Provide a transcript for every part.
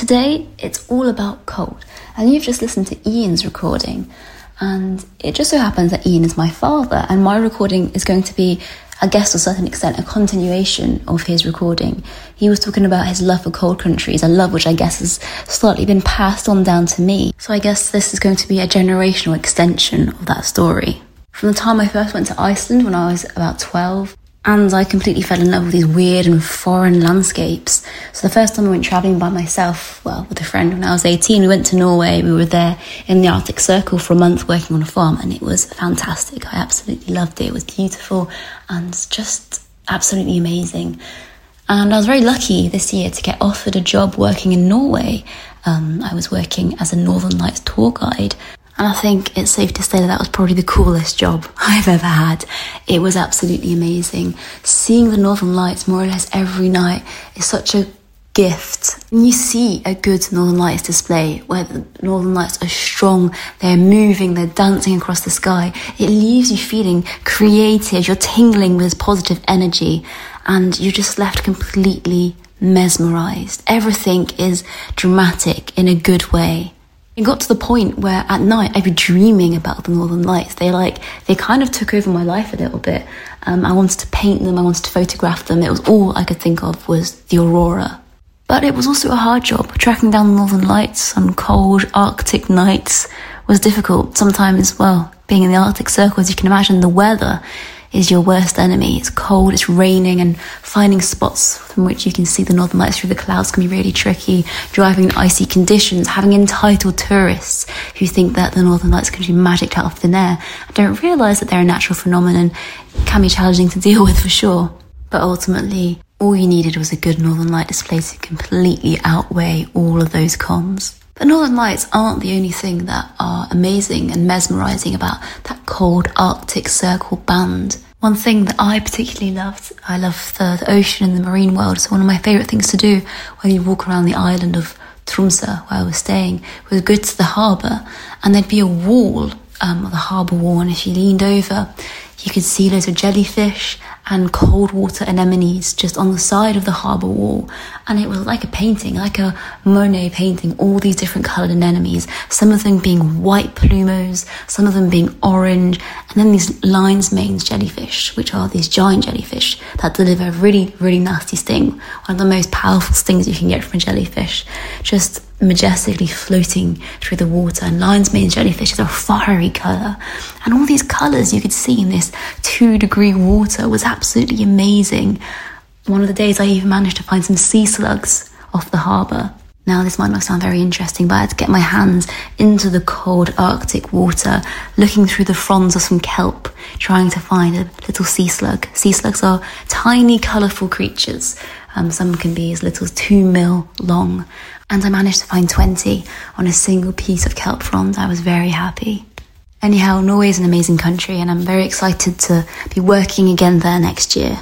today it's all about cold. And you've just listened to Ian's recording. And it just so happens that Ian is my father, and my recording is going to be, I guess to a certain extent, a continuation of his recording. He was talking about his love for cold countries, a love which I guess has slightly been passed on down to me. So I guess this is going to be a generational extension of that story. From the time I first went to Iceland when I was about 12, and I completely fell in love with these weird and foreign landscapes. So the first time I went travelling by myself, well, with a friend when I was 18, we went to Norway. We were there in the Arctic Circle for a month working on a farm, and it was fantastic. I absolutely loved it. It was beautiful and just absolutely amazing. And I was very lucky this year to get offered a job working in Norway. I was working as a Northern Lights tour guide. And I think it's safe to say that was probably the coolest job I've ever had. It was absolutely amazing. Seeing the Northern Lights more or less every night is such a gift. When you see a good Northern Lights display where the Northern Lights are strong, they're moving, they're dancing across the sky, it leaves you feeling creative, you're tingling with this positive energy, and you're just left completely mesmerised. Everything is dramatic in a good way. It got to the point where at night I'd be dreaming about the Northern Lights. They kind of took over my life a little bit. I wanted to paint them, I wanted to photograph them. It was all I could think of was the aurora. But it was also a hard job. Tracking down the Northern Lights on cold Arctic nights was difficult. Sometimes, well, being in the Arctic Circle, as you can imagine, the weather is your worst enemy. It's cold, it's raining, and finding spots from which you can see the Northern Lights through the clouds can be really tricky. Driving in icy conditions, having entitled tourists who think that the Northern Lights can be magicked out of thin air and don't realise that they're a natural phenomenon, can be challenging to deal with for sure. But ultimately, all you needed was a good Northern Light display to completely outweigh all of those cons. But Northern Lights aren't the only thing that are amazing and mesmerising about that cold Arctic Circle band. One thing that I particularly loved, I love the ocean and the marine world, so one of my favourite things to do when you walk around the island of Tromsø, where I was staying, was go to the harbour, and there'd be a wall, the harbour wall, and if you leaned over, you could see loads of jellyfish and cold water anemones just on the side of the harbour wall. And it was like a painting, like a Monet painting, all these different coloured anemones, some of them being white plumos, some of them being orange, and then these lion's manes jellyfish, which are these giant jellyfish that deliver a really, really nasty sting. One of the most powerful stings you can get from a jellyfish, just majestically floating through the water. And lion's mane jellyfish is a fiery colour, and all these colours you could see in this 2-degree water was absolutely amazing. One of the days I even managed to find some sea slugs off the harbour. Now this might not sound very interesting, but I had to get my hands into the cold Arctic water, looking through the fronds of some kelp, trying to find a little sea slug. Sea slugs are tiny colourful creatures. Some can be as little as 2 mil long. And I managed to find 20 on a single piece of kelp frond. I was very happy. Anyhow, Norway is an amazing country, and I'm very excited to be working again there next year.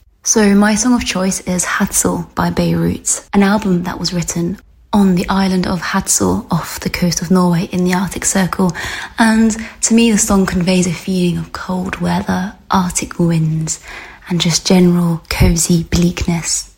So my song of choice is Hadsel by Beirut, an album that was written on the island of Hadsel off the coast of Norway in the Arctic Circle. And to me, the song conveys a feeling of cold weather, Arctic winds, and just general cosy bleakness.